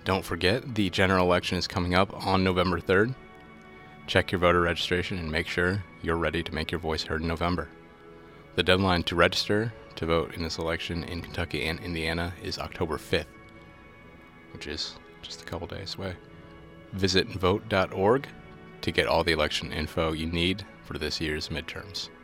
Don't forget, the general election is coming up on November 3rd. Check your voter registration and make sure you're ready to make your voice heard in November. The deadline to register to vote in this election in Kentucky and Indiana is October 5th, which is just a couple days away. Visit vote.org to get all the election info you need for this year's midterms.